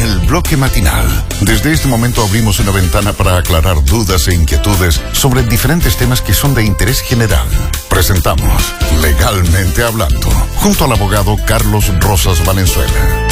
el bloque matinal. Desde este momento abrimos una ventana para aclarar dudas e inquietudes sobre diferentes temas que son de interés general. Presentamos Legalmente Hablando, junto al abogado Carlos Rosas Valenzuela.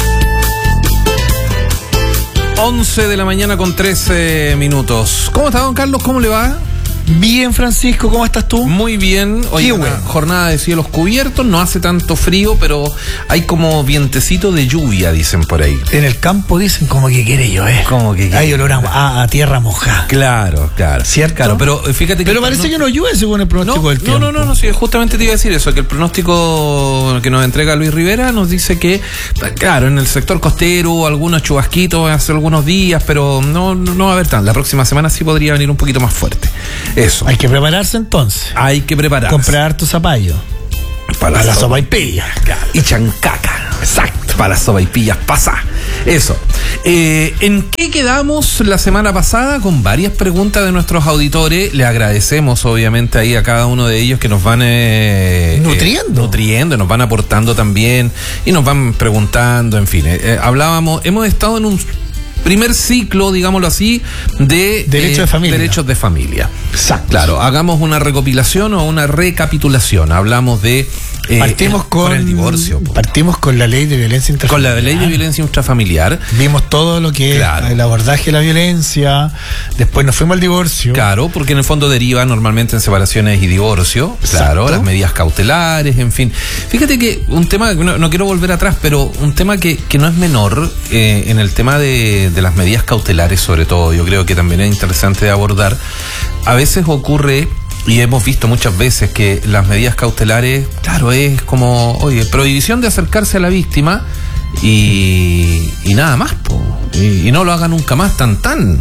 11 de la mañana con 13 minutos. ¿Cómo está, don Carlos? ¿Cómo le va? Bien, Francisco, ¿cómo estás tú? Muy bien. Hoy una jornada de cielos cubiertos, no hace tanto frío, pero hay como vientecito de lluvia, dicen por ahí. En el campo dicen como que quiere llover. Como que quiere. Hay olor a tierra mojada. Claro. ¿Cierto? Claro, pero fíjate que... Pero parece que no llueve según el pronóstico del tiempo. No, sí, justamente te iba a decir eso, que el pronóstico que nos entrega Luis Rivera nos dice que, claro, en el sector costero, algunos chubasquitos hace algunos días, pero no va a haber tan. La próxima semana sí podría venir un poquito más fuerte. Eso. Hay que prepararse entonces. Hay que prepararse. Comprar harto zapallo. Para la sopaipilla. Y chancaca. Exacto. Para las sopaipillas pasa. Eso. ¿En qué quedamos la semana pasada? Con varias preguntas de nuestros auditores. Le agradecemos obviamente ahí a cada uno de ellos que nos van nutriendo, nos van aportando también y nos van preguntando, en fin. Hemos estado en un primer ciclo, digámoslo así, de derechos de familia. Exacto. Claro, hagamos una recopilación o una recapitulación. Hablamos de partimos con el divorcio. Partimos con la ley de violencia intrafamiliar. Con la ley de violencia intrafamiliar. Vimos todo lo que es el abordaje de la violencia. Después nos fuimos al divorcio. Claro, porque en el fondo deriva normalmente en separaciones y divorcio. Claro, exacto. Las medidas cautelares, en fin. Fíjate que un tema, no quiero volver atrás, pero un tema que no es menor en el tema de las medidas cautelares, sobre todo, yo creo que también es interesante de abordar. A veces ocurre, y hemos visto muchas veces, que las medidas cautelares, claro, es como, oye, prohibición de acercarse a la víctima y nada más, y no lo haga nunca más, tan.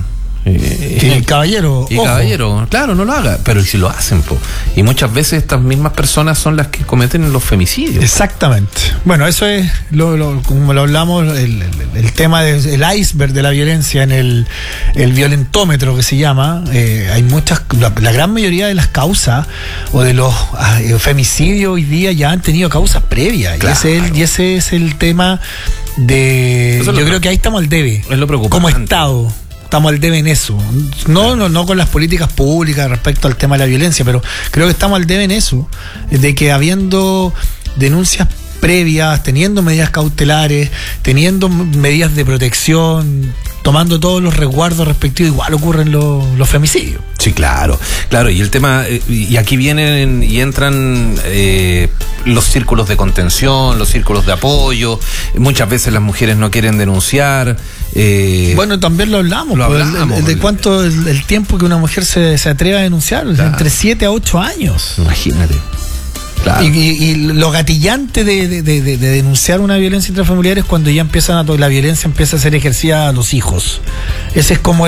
Caballero, claro, no lo haga, pero si lo hacen, y muchas veces estas mismas personas son las que cometen los femicidios. Exactamente. Bueno, eso es como lo hablamos, el tema del iceberg de la violencia en el violentómetro que se llama. Hay muchas, la gran mayoría de las causas o de los femicidios hoy día ya han tenido causas previas. Claro. Y ese es el tema de... Yo creo que ahí estamos al debe. Es lo preocupante. Como Estado. Estamos al debe en eso. No con las políticas públicas respecto al tema de la violencia, pero creo que estamos al debe en eso, de que habiendo denuncias previas, teniendo medidas cautelares, teniendo medidas de protección, tomando todos los resguardos respectivos, igual ocurren los femicidios. Sí, claro, y el tema, y aquí vienen y entran los círculos de contención, los círculos de apoyo. Muchas veces las mujeres no quieren denunciar. Bueno, también lo hablamos de cuánto el tiempo que una mujer se atreve a denunciar, claro. Entre 7 a 8 años. Imagínate. Claro. Y lo gatillante de denunciar una violencia intrafamiliar es cuando ya la violencia empieza a ser ejercida a los hijos. Ese es como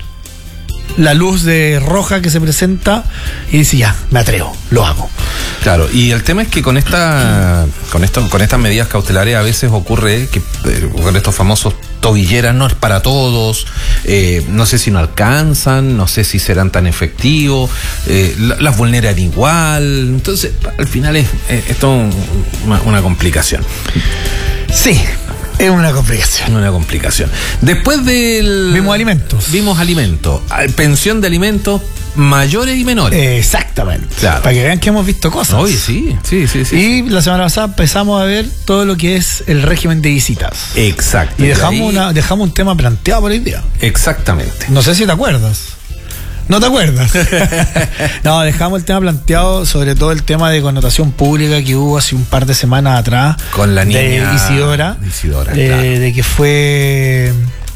la luz roja que se presenta y dice, ya, me atrevo, lo hago. Claro, y el tema es que con estas medidas cautelares a veces ocurre que con estos famosos tobilleras no es para todos, no sé si no alcanzan, no sé si serán tan efectivos, las vulneran igual, entonces al final es esto una complicación. Sí. Es una complicación. Después Vimos alimentos. Pensión de alimentos mayores y menores. Exactamente. Claro. Para que vean que hemos visto cosas. Oye, sí. Y la semana pasada empezamos a ver todo lo que es el régimen de visitas. Exacto. Y dejamos un tema planteado por hoy día. Exactamente. No sé si te acuerdas. ¿No te acuerdas? No, dejamos el tema planteado, sobre todo el tema de connotación pública que hubo hace un par de semanas atrás. Con la niña de Isidora, claro. De que fue...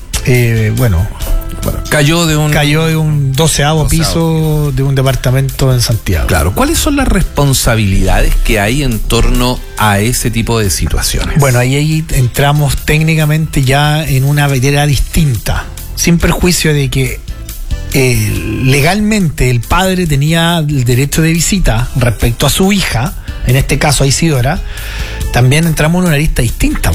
cayó de un 12avo piso de un departamento en Santiago. Claro. ¿Cuáles son las responsabilidades que hay en torno a ese tipo de situaciones? Bueno, ahí entramos técnicamente ya en una vereda distinta, sin perjuicio de que legalmente el padre tenía el derecho de visita respecto a su hija, en este caso a Isidora. También entramos en una lista distinta,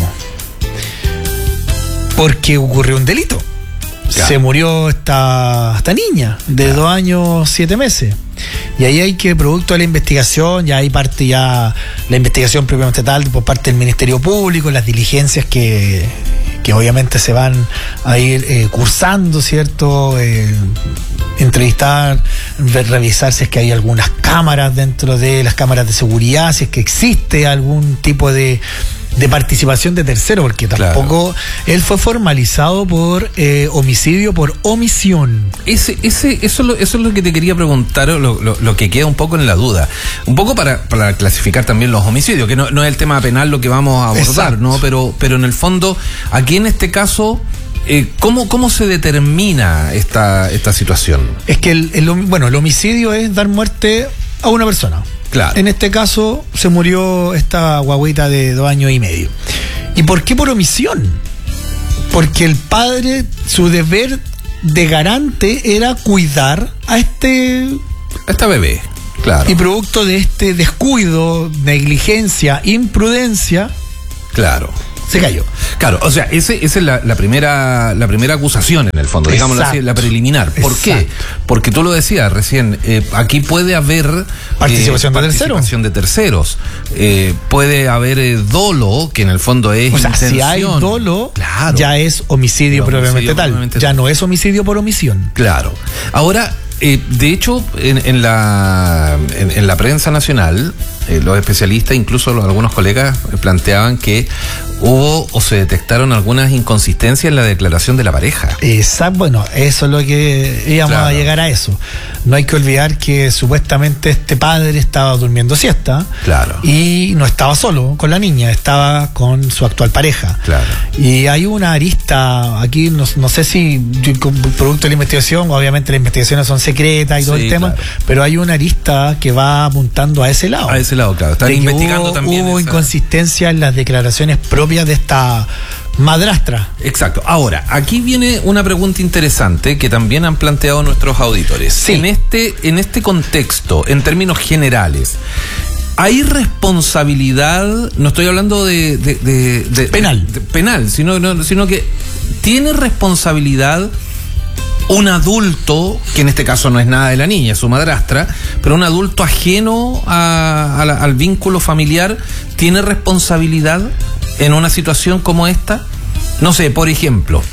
porque ocurrió un delito. Claro. Se murió esta niña de 2 años 7 meses. Y ahí hay que, producto de la investigación, ya hay parte la investigación propiamente tal por parte del Ministerio Público, las diligencias que que obviamente se van a ir cursando, ¿cierto? Entrevistar, revisar si es que hay algunas cámaras dentro de las cámaras de seguridad, si es que existe algún tipo de participación de tercero, porque tampoco él fue formalizado por homicidio por omisión. Eso es lo que te quería preguntar, lo que queda un poco en la duda, un poco para clasificar también los homicidios, que no es el tema penal lo que vamos a abordar, ¿no? Pero en el fondo, aquí en este caso, ¿cómo se determina esta situación? Es que el homicidio es dar muerte a una persona. Claro. En este caso se murió esta guagüita de 2 años y medio. ¿Y por qué por omisión? Porque el padre, su deber de garante era cuidar a esta bebé. Claro. Y producto de este descuido, negligencia, imprudencia, se cayó. Claro, o sea, esa es la primera acusación en el fondo, digámoslo así, la preliminar. ¿Por qué? Porque tú lo decías recién, aquí puede haber participación de terceros. Puede haber dolo, que en el fondo es intención. Si hay dolo, ya es homicidio propiamente tal. Ya no es homicidio por omisión. Claro. Ahora, de hecho, en la prensa nacional, los especialistas, incluso algunos colegas, planteaban que hubo o se detectaron algunas inconsistencias en la declaración de la pareja. Bueno, eso es lo que íbamos a llegar a eso. No hay que olvidar que supuestamente este padre estaba durmiendo siesta. Y no estaba solo con la niña, estaba con su actual pareja. Y hay una arista aquí, no sé si producto de la investigación, obviamente las investigaciones son secretas y todo el tema, pero hay una arista que va apuntando a ese lado. A ese lado, claro. Están investigando también. Hubo inconsistencia en las declaraciones propias de esta madrastra. Exacto. Ahora, aquí viene una pregunta interesante que también han planteado nuestros auditores. Sí. En este contexto, en términos generales, ¿hay responsabilidad? No estoy hablando de penal, sino que ¿tiene responsabilidad un adulto, que en este caso no es nada de la niña, es su madrastra, pero un adulto ajeno al vínculo familiar, tiene responsabilidad en una situación como esta? No sé, por ejemplo,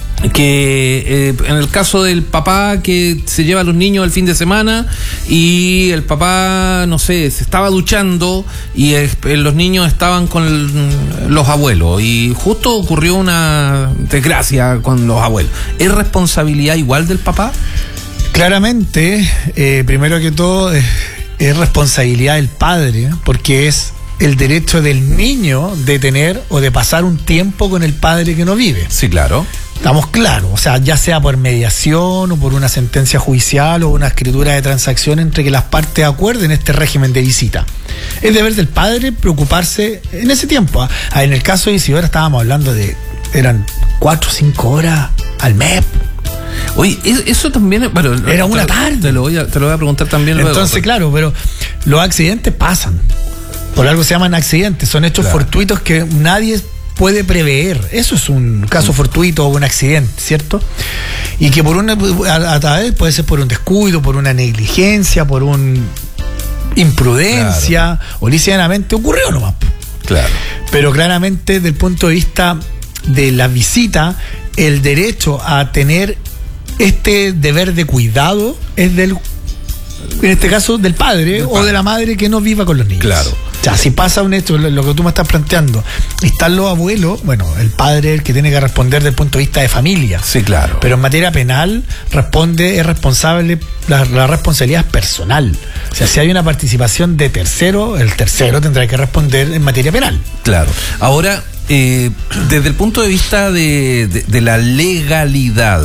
que en el caso del papá que se lleva a los niños el fin de semana y el papá, no sé, se estaba duchando y los niños estaban con los abuelos y justo ocurrió una desgracia con los abuelos. ¿Es responsabilidad igual del papá? Claramente, primero que todo, es responsabilidad del padre, porque es el derecho del niño de tener o de pasar un tiempo con el padre que no vive. Sí, claro. Estamos claros, o sea, ya sea por mediación o por una sentencia judicial o una escritura de transacción entre que las partes acuerden este régimen de visita. Es deber del padre preocuparse en ese tiempo. En el caso de Isidora estábamos hablando eran 4 o 5 horas al mes. Oye, eso también, bueno, era una tarde. Te lo voy a preguntar también luego. Entonces, claro, pero los accidentes pasan. Por algo se llaman accidentes, son hechos fortuitos que nadie puede prever. Eso es un caso fortuito o un accidente, ¿cierto? Y que a través puede ser por un descuido, por una negligencia, por una imprudencia, o ligeramente ocurrió nomás. Claro. Pero claramente, desde el punto de vista de la visita, el derecho a tener este deber de cuidado es en este caso, del padre o de la madre que no viva con los niños. Claro. O sea, si pasa un hecho, lo que tú me estás planteando, están los abuelos, bueno, el padre es el que tiene que responder desde el punto de vista de familia. Sí, claro. Pero en materia penal es responsable, la responsabilidad es personal. O sea, si hay una participación de tercero, el tercero tendrá que responder en materia penal. Claro. Ahora, desde el punto de vista de la legalidad,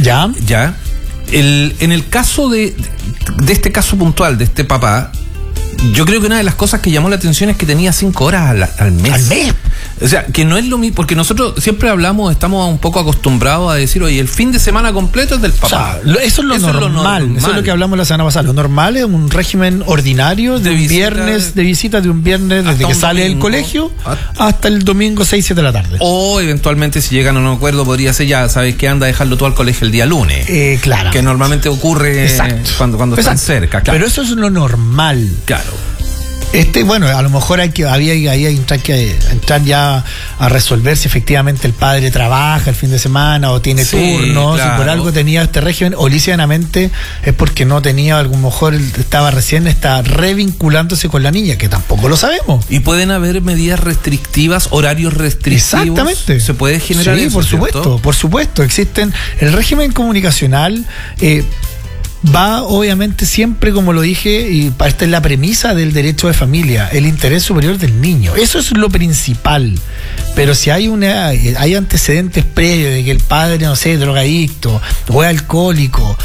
en el caso de este caso puntual, de este papá, yo creo que una de las cosas que llamó la atención es que tenía 5 horas al mes. ¿Al mes? O sea, que no es lo mismo, porque nosotros siempre estamos un poco acostumbrados a decir, oye, el fin de semana completo es del papá. O sea, eso es lo normal. Eso es lo que hablamos la semana pasada. Lo normal es un régimen ordinario de viernes, de visita de un viernes desde que sale del colegio hasta el domingo 6, 7 de la tarde. O eventualmente, si llegan a un acuerdo, podría ser ¿sabes qué? Anda a dejarlo todo al colegio el día lunes. Claro. Que normalmente ocurre cuando están cerca. Claro. Pero eso es lo normal. Claro. Bueno, a lo mejor había entrar ya a resolver si efectivamente el padre trabaja el fin de semana o tiene turnos, claro. Si por algo tenía este régimen, o lícitamente es porque no tenía, a lo mejor está revinculándose con la niña, que tampoco lo sabemos. Y pueden haber medidas restrictivas, horarios restrictivos. Exactamente. Se puede generar eso, por supuesto, ¿cierto? Por supuesto, existen. El régimen comunicacional va obviamente siempre, como lo dije, y esta es la premisa del derecho de familia, el interés superior del niño. Eso es lo principal. Pero si hay antecedentes previos de que el padre, no sé, drogadicto o es alcohólico,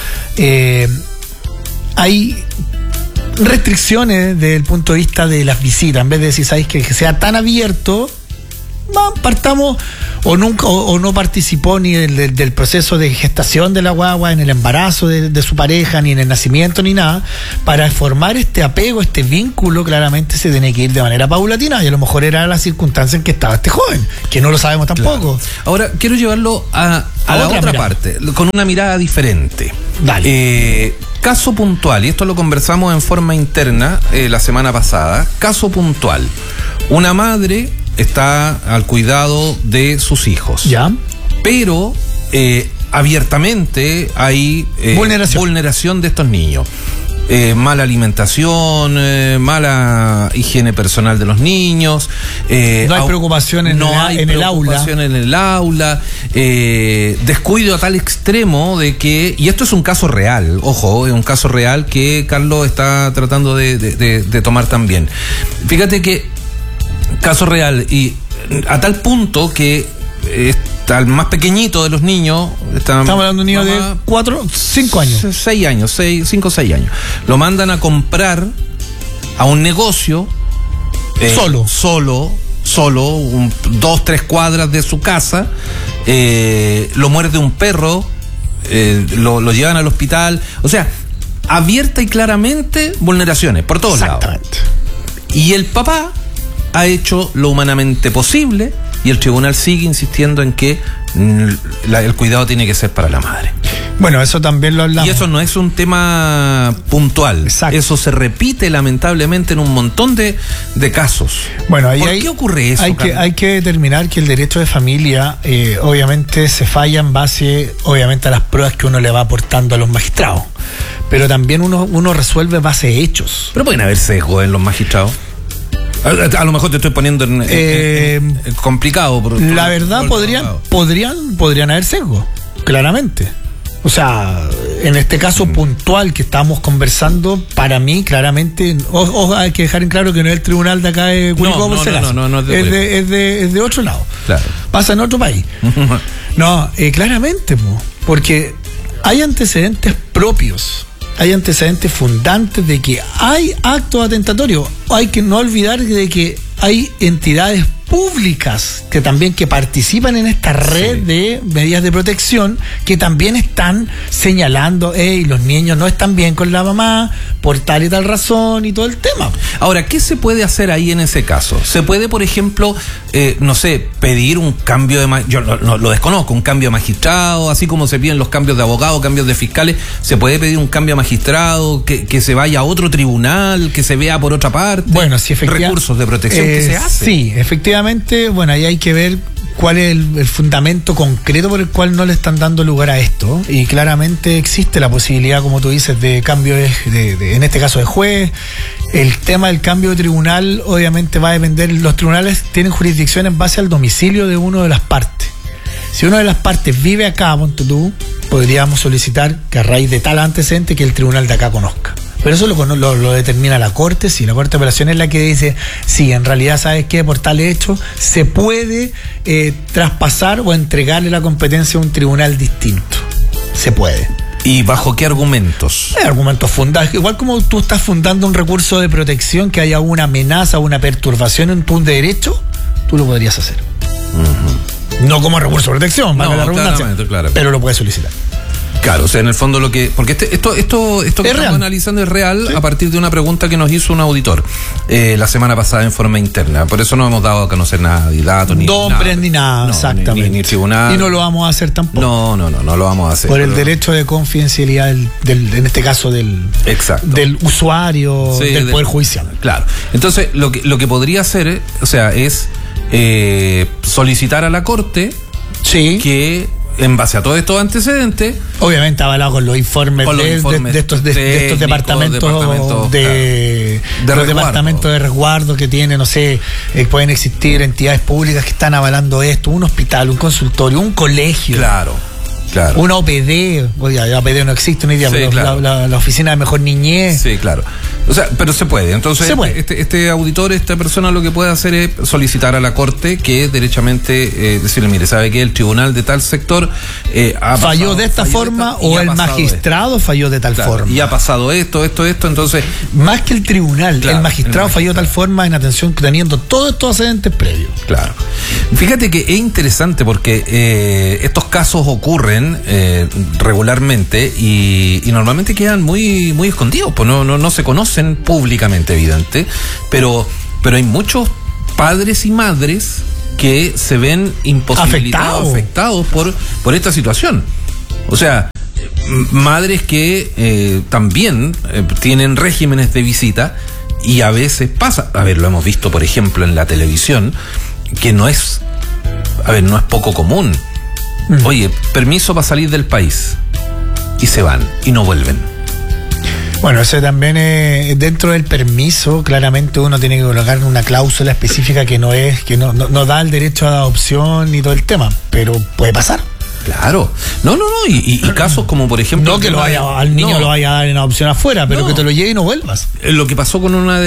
hay restricciones desde el punto de vista de las visitas. En vez de decir, ¿sabes qué? Que sea tan abierto, partamos, o nunca, o no participó ni del proceso de gestación de la guagua, en el embarazo de su pareja, ni en el nacimiento, ni nada. Para formar este apego, este vínculo, claramente se tiene que ir de manera paulatina, y a lo mejor era la circunstancia en que estaba este joven, que no lo sabemos tampoco. Claro. Ahora, quiero llevarlo a la otra parte, con una mirada diferente. Dale. Caso puntual, y esto lo conversamos en forma interna la semana pasada. Caso puntual: una madre está al cuidado de sus hijos. Ya. Pero abiertamente hay vulneración de estos niños. Mala alimentación, mala higiene personal de los niños. No hay preocupación en el aula. Descuido a tal extremo de que, y esto es un caso real, ojo, es un caso real que Carlos está tratando de tomar también. Fíjate que caso real, y a tal punto que al más pequeñito de los niños, estamos hablando de un niño de 5 años. 6 años, 5 o 6 años. Lo mandan a comprar a un negocio solo, 2-3 cuadras de su casa. Lo muerde un perro, lo llevan al hospital. O sea, abierta y claramente vulneraciones por todos lados. Y el papá ha hecho lo humanamente posible, y el tribunal sigue insistiendo en que el cuidado tiene que ser para la madre. Bueno, eso también lo hablamos. Y eso no es un tema puntual. Exacto. Eso se repite lamentablemente en un montón de casos. Bueno, ¿Por qué ocurre eso? Hay que determinar que el derecho de familia obviamente se falla en base, obviamente, a las pruebas que uno le va aportando a los magistrados. Pero también uno resuelve base de hechos. Pero pueden haber sesgos en los magistrados. A lo mejor te estoy poniendo en complicado. La verdad, podrían haber sesgos, claramente. O sea, en este caso puntual que estábamos conversando, para mí, claramente, hay que dejar en claro que no es el tribunal de acá de Curicó, no es de otro lado. Claro. Pasa en otro país. Claramente, porque hay antecedentes propios. Hay antecedentes fundantes de que hay actos atentatorios. Hay que no olvidar de que hay entidades públicas que participan en esta red de medidas de protección, que también están señalando, los niños no están bien con la mamá por tal y tal razón, y todo el tema. Ahora, ¿qué se puede hacer ahí en ese caso? Se puede, por ejemplo, pedir un cambio yo lo desconozco, un cambio de magistrado, así como se piden los cambios de abogados, cambios de fiscales. Se puede pedir un cambio de magistrado, que se vaya a otro tribunal, que se vea por otra parte. Bueno, sí, recursos de protección que se hace. Sí, efectivamente. Bueno, ahí hay que ver cuál es el fundamento concreto por el cual no le están dando lugar a esto, y claramente existe la posibilidad, como tú dices, de cambio en este caso de juez. El tema del cambio de tribunal obviamente va a depender. Los tribunales tienen jurisdicción en base al domicilio de una de las partes. Si una de las partes vive acá, ponte tú, podríamos solicitar que a raíz de tal antecedente que el tribunal de acá conozca. Pero eso lo determina la Corte. Si la Corte de Apelaciones es la que dice, sí, en realidad, ¿sabes qué? Por tal hecho se puede traspasar o entregarle la competencia a un tribunal distinto. Se puede. ¿Y bajo qué argumentos? Argumentos fundados. Igual como tú estás fundando un recurso de protección, que haya una amenaza o una perturbación en tu derecho, tú lo podrías hacer. Uh-huh. No como recurso de protección, la redundancia, claro. Pero lo puedes solicitar. Claro, o sea, en el fondo porque esto que estamos analizando es real, ¿sí?, a partir de una pregunta que nos hizo un auditor la semana pasada en forma interna. Por eso no hemos dado a conocer nada de datos, ni nombres, ni nada, exactamente. Ni tribunal. Y no lo vamos a hacer tampoco. No lo vamos a hacer. Por el derecho de confidencialidad en este caso del usuario, sí, del Poder Judicial. Claro. Entonces, lo que podría hacer, o sea, es solicitar a la Corte, sí, que en base a todos estos antecedentes, obviamente avalado con los informes de estos departamentos de departamentos de resguardo que tienen, no sé, pueden existir entidades públicas que están avalando esto, un hospital, un consultorio, un colegio. Claro. Una OPD, la OPD no existe hoy día, sí, pero claro, la oficina de mejor niñez. Sí, claro. O sea, pero se puede. Entonces, este auditor, esta persona lo que puede hacer es solicitar a la Corte que derechamente decirle, mire, ¿sabe qué? El tribunal de tal sector falló de esta forma, o el magistrado falló de tal forma. Y ha pasado esto, entonces... Más que el tribunal, el magistrado falló de tal forma en atención, teniendo todos estos antecedentes previos. Claro. Fíjate que es interesante porque estos casos ocurren regularmente y normalmente quedan muy muy escondidos, pues no se conocen públicamente, evidente, pero hay muchos padres y madres que se ven afectados por esta situación. O sea, madres que también tienen regímenes de visita y a veces pasa, lo hemos visto por ejemplo en la televisión, que no es poco común. Oye, permiso para salir del país, y se van y no vuelven. Bueno, ese también dentro del permiso, claramente uno tiene que colocar una cláusula específica que no da el derecho a adopción y todo el tema, pero puede pasar. Claro. No, y casos como por ejemplo... No que al niño lo vaya a dar en adopción afuera, pero que te lo lleve y no vuelvas. Lo que pasó con una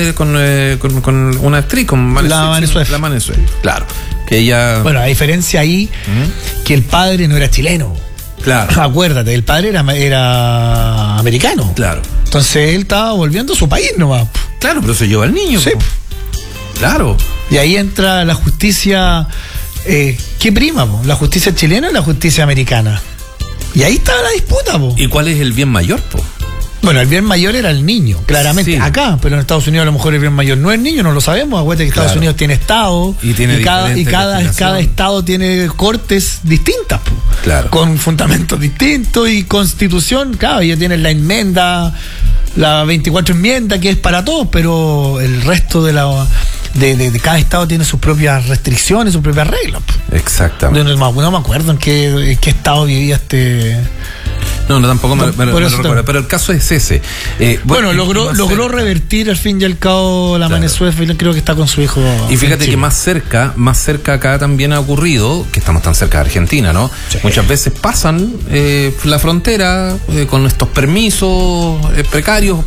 actriz, con la Manesuef. Claro. Que ella... Bueno, la diferencia ahí, que el padre no era chileno. Claro. Acuérdate, el padre era americano. Claro. Entonces él estaba volviendo a su país nomás. Claro, pero se lleva al niño. Sí. Claro. Y ahí entra la justicia... ¿qué prima, po? ¿La justicia chilena o la justicia americana? Y ahí estaba la disputa, po. ¿Y cuál es el bien mayor, po? Bueno, el bien mayor era el niño, claramente. Sí. Acá, pero en Estados Unidos a lo mejor el bien mayor no es el niño, no lo sabemos. Acuérdate que Estados Unidos tiene estado y cada estado tiene cortes distintas, po. Claro. Con fundamentos distintos y constitución, claro, ya tienen la enmienda, la 24 enmienda que es para todos, pero el resto de cada estado tiene sus propias restricciones, sus propias reglas. Exactamente. No me acuerdo en qué estado vivía este... No, tampoco me recuerdo, pero el caso es ese. Logró revertir al fin y al cabo la Manesuef, y creo que está con su hijo. Y fíjate que más cerca acá también ha ocurrido, que estamos tan cerca de Argentina, ¿no? Sí. Muchas veces pasan la frontera con estos permisos precarios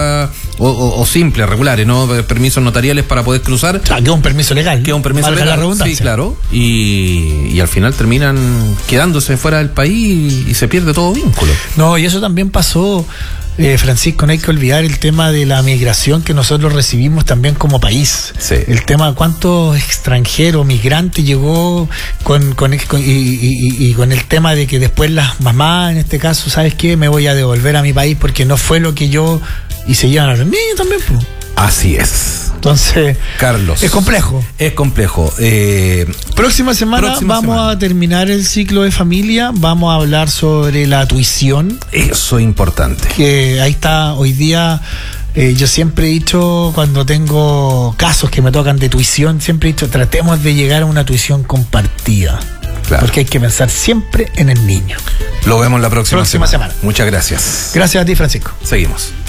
o simples, regulares, ¿no? Permisos notariales para poder cruzar. Que es un permiso legal. La redundancia. Sí, claro. Y al final terminan quedándose fuera del país y se pierde todo vínculo. No, y eso también pasó, Francisco, no hay que olvidar el tema de la migración que nosotros recibimos también como país. Sí. El tema de cuántos extranjeros, migrantes llegó con el tema de que después las mamás, en este caso, ¿sabes qué? Me voy a devolver a mi país porque no fue lo que yo... Y se llevan a los niños también, pues. Así es. Entonces, Carlos, es complejo. Próxima semana vamos a terminar el ciclo de familia. Vamos a hablar sobre la tuición. Eso es importante. Que ahí está, hoy día. Yo siempre he dicho, cuando tengo casos que me tocan de tuición, siempre he dicho, tratemos de llegar a una tuición compartida. Claro. Porque hay que pensar siempre en el niño. Lo vemos la próxima semana. Muchas gracias. Gracias a ti, Francisco. Seguimos.